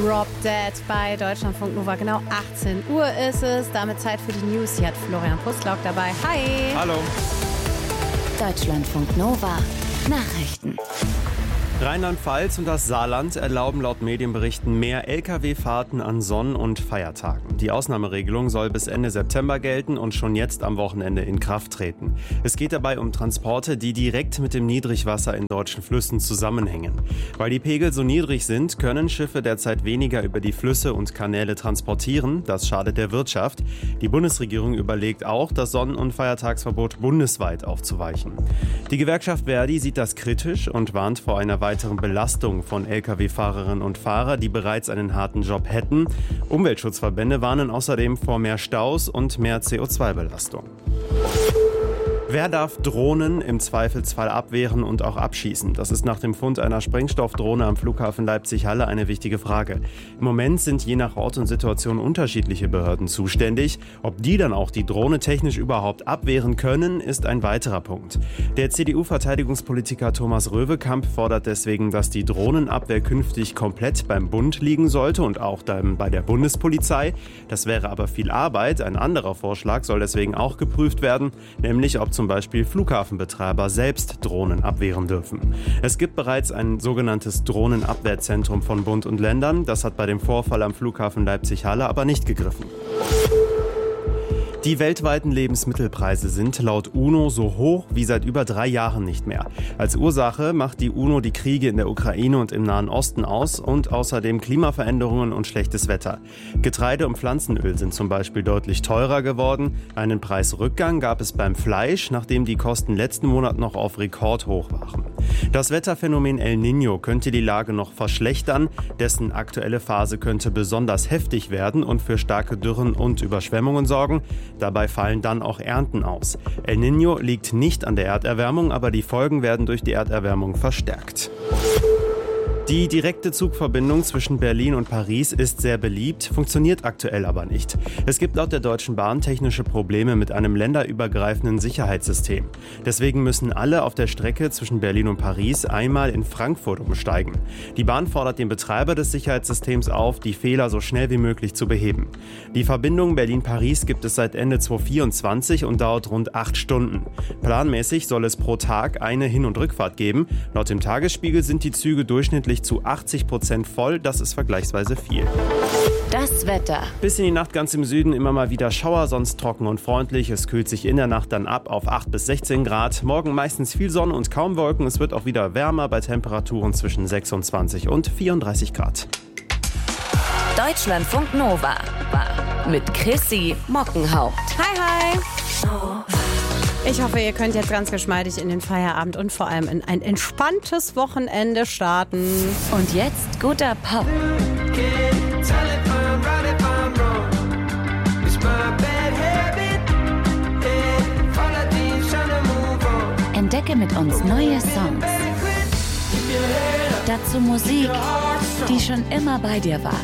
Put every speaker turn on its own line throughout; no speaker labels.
Drop Dead bei Deutschlandfunk Nova. Genau 18 Uhr ist es. Damit Zeit für die News. Hier hat Florian Pustlauk dabei. Hi.
Hallo.
Deutschlandfunk Nova. Nachrichten.
Rheinland-Pfalz und das Saarland erlauben laut Medienberichten mehr Lkw-Fahrten an Sonn- und Feiertagen. Die Ausnahmeregelung soll bis Ende September gelten und schon jetzt am Wochenende in Kraft treten. Es geht dabei um Transporte, die direkt mit dem Niedrigwasser in deutschen Flüssen zusammenhängen. Weil die Pegel so niedrig sind, können Schiffe derzeit weniger über die Flüsse und Kanäle transportieren. Das schadet der Wirtschaft. Die Bundesregierung überlegt auch, das Sonn- und Feiertagsverbot bundesweit aufzuweichen. Die Gewerkschaft Verdi sieht das kritisch und warnt vor einer weiteren Belastung von Lkw-Fahrerinnen und Fahrern, die bereits einen harten Job hätten. Umweltschutzverbände warnen außerdem vor mehr Staus und mehr CO2-Belastung. Wer darf Drohnen im Zweifelsfall abwehren und auch abschießen? Das ist nach dem Fund einer Sprengstoffdrohne am Flughafen Leipzig-Halle eine wichtige Frage. Im Moment sind je nach Ort und Situation unterschiedliche Behörden zuständig. Ob die dann auch die Drohne technisch überhaupt abwehren können, ist ein weiterer Punkt. Der CDU-Verteidigungspolitiker Thomas Röwekamp fordert deswegen, dass die Drohnenabwehr künftig komplett beim Bund liegen sollte und auch dann bei der Bundespolizei. Das wäre aber viel Arbeit. Ein anderer Vorschlag soll deswegen auch geprüft werden, nämlich ob zum Beispiel Flughafenbetreiber selbst Drohnen abwehren dürfen. Es gibt bereits ein sogenanntes Drohnenabwehrzentrum von Bund und Ländern. Das hat bei dem Vorfall am Flughafen Leipzig-Halle aber nicht gegriffen. Die weltweiten Lebensmittelpreise sind laut UNO so hoch wie seit über 3 Jahren nicht mehr. Als Ursache macht die UNO die Kriege in der Ukraine und im Nahen Osten aus und außerdem Klimaveränderungen und schlechtes Wetter. Getreide und Pflanzenöl sind zum Beispiel deutlich teurer geworden. Einen Preisrückgang gab es beim Fleisch, nachdem die Kosten letzten Monat noch auf Rekordhoch waren. Das Wetterphänomen El Niño könnte die Lage noch verschlechtern. Dessen aktuelle Phase könnte besonders heftig werden und für starke Dürren und Überschwemmungen sorgen. Dabei fallen dann auch Ernten aus. El Niño liegt nicht an der Erderwärmung, aber die Folgen werden durch die Erderwärmung verstärkt. Die direkte Zugverbindung zwischen Berlin und Paris ist sehr beliebt, funktioniert aktuell aber nicht. Es gibt laut der Deutschen Bahn technische Probleme mit einem länderübergreifenden Sicherheitssystem. Deswegen müssen alle auf der Strecke zwischen Berlin und Paris einmal in Frankfurt umsteigen. Die Bahn fordert den Betreiber des Sicherheitssystems auf, die Fehler so schnell wie möglich zu beheben. Die Verbindung Berlin-Paris gibt es seit Ende 2024 und dauert rund 8 Stunden. Planmäßig soll es pro Tag eine Hin- und Rückfahrt geben. Laut dem Tagesspiegel sind die Züge durchschnittlich zu 80% voll. Das ist vergleichsweise viel.
Das Wetter.
Bis in die Nacht ganz im Süden immer mal wieder Schauer, sonst trocken und freundlich. Es kühlt sich in der Nacht dann ab auf 8 bis 16 Grad. Morgen meistens viel Sonne und kaum Wolken. Es wird auch wieder wärmer bei Temperaturen zwischen 26 und 34 Grad.
Deutschlandfunk Nova. Mit Chrissy Mockenhaupt.
Hi, hi. Ich hoffe, ihr könnt jetzt ganz geschmeidig in den Feierabend und vor allem in ein entspanntes Wochenende starten.
Und jetzt guter Pop. Entdecke mit uns neue Songs. Dazu Musik, die schon immer bei dir war.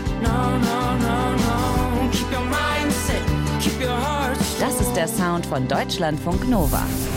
Das ist der Sound von Deutschlandfunk Nova.